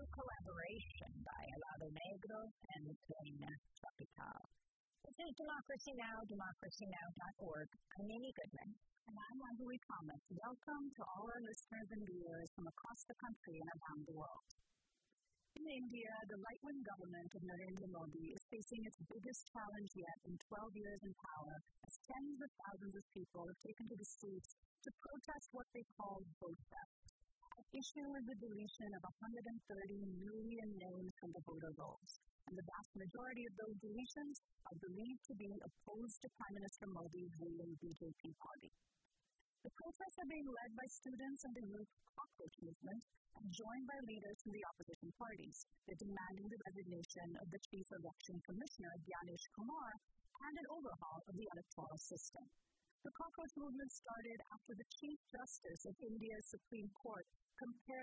collaboration by Lado Negro and Reina Tropical. This is Democracy Now!, democracynow.org. I'm Amy Goodman. And I'm Anjali Thomas. Welcome to all our listeners and viewers from across the country and around the world. In India, the right-wing government of Narendra Modi is facing its biggest challenge yet in 12 years in power, as tens of thousands of people have taken to the streets to protest what they call vote theft. At issue is the deletion of 130 million names from the voter rolls, and the vast majority of those deletions are believed to be opposed to Prime Minister Modi's ruling BJP party. The protests are being led by students and the youth cockroach movement and joined by leaders from the opposition parties. They're demanding the resignation of the Chief Election Commissioner, Gyanesh Kumar, and an overhaul of the electoral system. The cockroach movement started after the Chief Justice of India's Supreme Court compared